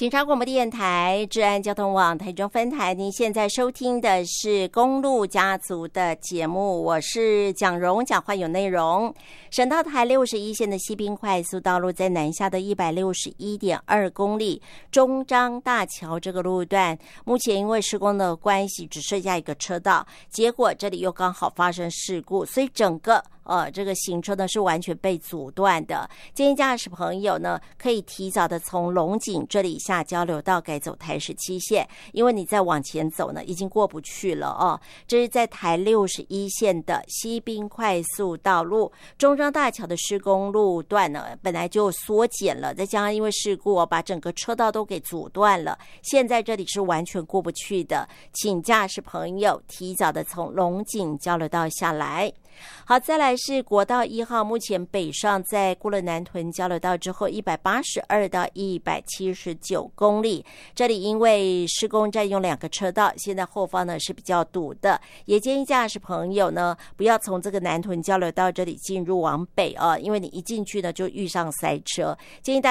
警察广播电台治安交通网台中分台，您现在收听的是公路家族的节目，我是蒋荣，讲话有内容。省道台61线的西滨快速道路在南下的 161.2 公里，中彰大桥这个路段目前因为施工的关系只剩下一个车道，结果这里又刚好发生事故，所以整个这个行车呢是完全被阻断的。建议驾驶朋友呢可以提早的从龙井这里下交流道改走台17线，因为你再往前走呢已经过不去了哦。这是在台61线的西滨快速道路，中彰大桥的施工路段呢本来就缩减了，再加上因为事故把整个车道都给阻断了，现在这里是完全过不去的，请驾驶朋友提早的从龙井交流道下来。好，再来是国道1号，目前北上在过了南屯交流道之后182到179公里，这里因为施工占用2个车道，现在后方呢是比较堵的，也建议驾驶朋友呢不要从这个南屯交流道这里进入往北因为你一进去呢就遇上塞车，建议大家